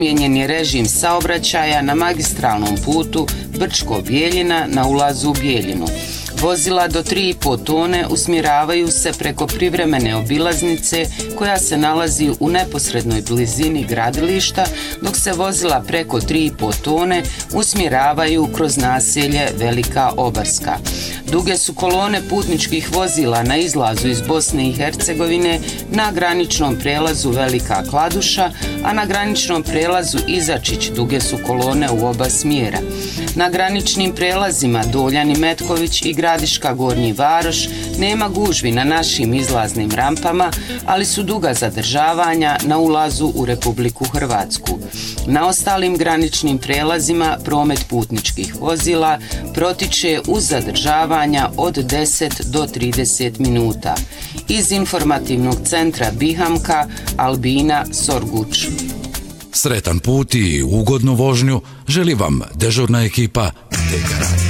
Mijenjen je režim saobraćaja na magistralnom putu Brčko-Bijeljina na ulazu u Bijeljinu. Vozila do 3,5 tone usmjeravaju se preko privremene obilaznice koja se nalazi u neposrednoj blizini gradilišta, dok se vozila preko 3,5 tone usmjeravaju kroz naselje Velika Obarska. Duge su kolone putničkih vozila na izlazu iz Bosne i Hercegovine na graničnom prelazu Velika Kladuša, a na graničnom prelazu Izačić duge su kolone u oba smjera. Na graničnim prelazima Doljan i Metković i Gradiška Gornji Varoš nema gužvi na našim izlaznim rampama, ali su duga zadržavanja na ulazu u Republiku Hrvatsku. Na ostalim graničnim prelazima promet putničkih vozila protiče uz zadržavanja od 10 do 30 minuta. Iz informativnog centra Bihamka, Albina Sorguč. Sretan put i ugodnu vožnju želi vam dežurna ekipa TK.